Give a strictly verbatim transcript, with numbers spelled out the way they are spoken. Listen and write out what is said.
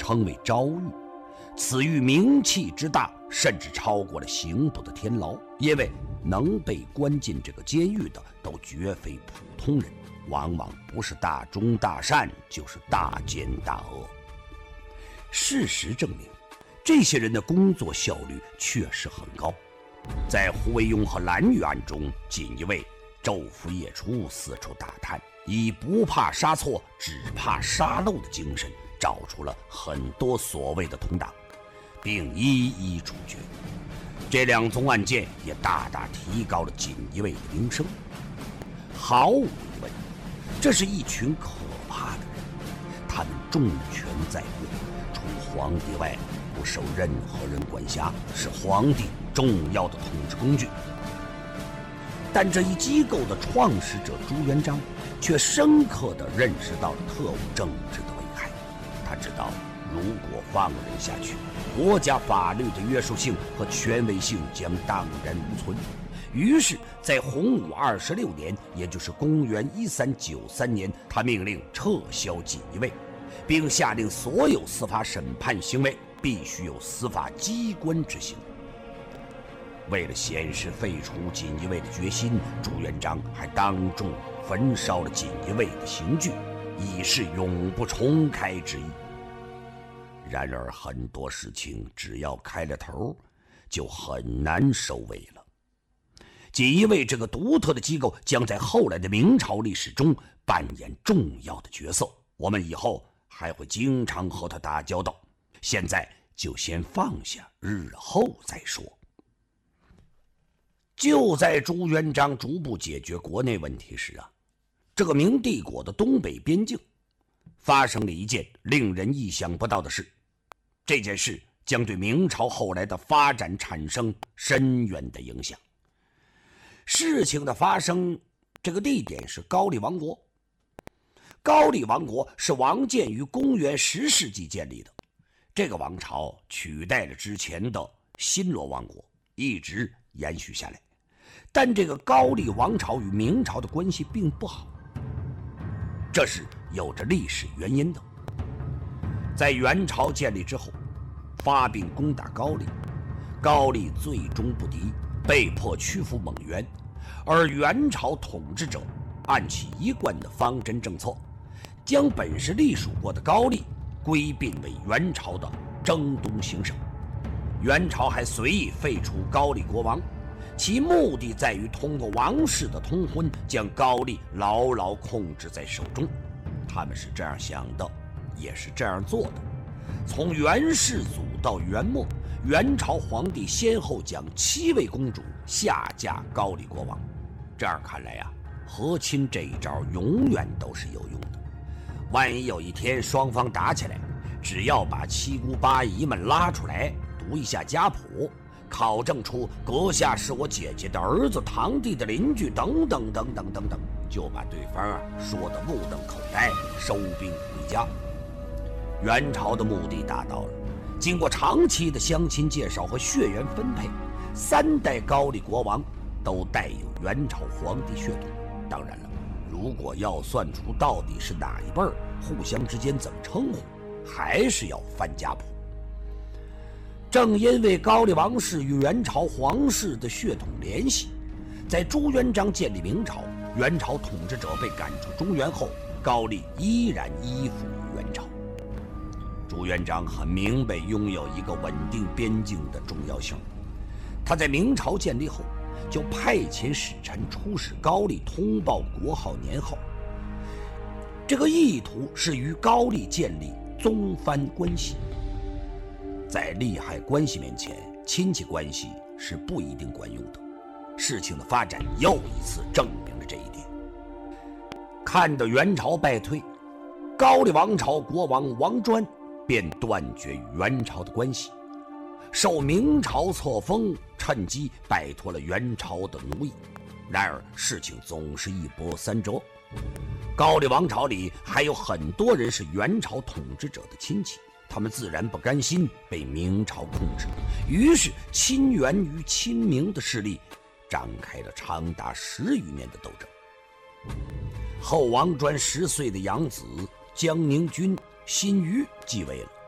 称为昭狱。此狱名气之大，甚至超过了刑部的天牢，因为能被关进这个监狱的都绝非普通人，往往不是大忠大善，就是大奸大恶。事实证明，这些人的工作效率确实很高。在胡惟庸和蓝玉案中，锦衣卫昼伏夜出，四处打探，以不怕杀错，只怕杀漏的精神，找出了很多所谓的同党，并一一处决。这两宗案件也大大提高了锦衣卫的名声。毫无疑问，这是一群可怕的人，他们重权在握，除皇帝外不受任何人管辖，是皇帝重要的统治工具。但这一机构的创始者朱元璋却深刻地认识到了特务政治的危害。他知道，如果放任下去，国家法律的约束性和权威性将荡然无存。于是在洪武二十六年，也就是公元一三九三年，他命令撤销锦衣卫，并下令所有司法审判行为必须由司法机关执行。为了显示废除锦衣卫的决心，朱元璋还当众焚烧了锦衣卫的刑具，以示永不重开之意。然而很多事情只要开了头，就很难收尾了。锦衣卫这个独特的机构将在后来的明朝历史中扮演重要的角色，我们以后还会经常和它打交道。现在就先放下，日后再说。就在朱元璋逐步解决国内问题时啊，这个明帝国的东北边境发生了一件令人意想不到的事。这件事将对明朝后来的发展产生深远的影响。事情的发生，这个地点是高丽王国。高丽王国是王建于公元十世纪建立的，这个王朝取代了之前的新罗王国，一直延续下来。但这个高丽王朝与明朝的关系并不好，这是有着历史原因的。在元朝建立之后，发兵攻打高丽，高丽最终不敌，被迫屈服蒙元。而元朝统治者按其一贯的方针政策，将本是隶属过的高丽归并为元朝的征东行省。元朝还随意废除高丽国王，其目的在于通过王室的通婚，将高丽牢牢控制在手中。他们是这样想的，也是这样做的。从元世祖到元末，元朝皇帝先后将七位公主下嫁高丽国王。这样看来呀、啊，和亲这一招永远都是有用的。万一有一天双方打起来，只要把七姑八姨们拉出来，读一下家谱，考证出阁下是我姐姐的儿子、堂弟的邻居等等等等等等，就把对方啊说得目瞪口呆，收兵回家。元朝的目的达到了。经过长期的相亲介绍和血缘分配，三代高丽国王都带有元朝皇帝血统。当然了，如果要算出到底是哪一辈儿，互相之间怎么称呼，还是要翻家谱。正因为高丽王室与元朝皇室的血统联系，在朱元璋建立明朝，元朝统治者被赶出中原后，高丽依然依附于元朝。朱元璋很明白拥有一个稳定边境的重要性，他在明朝建立后就派遣使臣出使高丽，通报国号年号。这个意图是与高丽建立宗藩关系。在利害关系面前，亲戚关系是不一定管用的。事情的发展又一次证明了这一点。看得元朝败退，高丽王朝国王王专便断绝与元朝的关系，受明朝册封，趁机摆脱了元朝的奴役。然而事情总是一波三折，高丽王朝里还有很多人是元朝统治者的亲戚，他们自然不甘心被明朝控制，于是亲元与亲明的势力展开了长达十余年的斗争。后王专十岁的养子江宁君辛于继位了，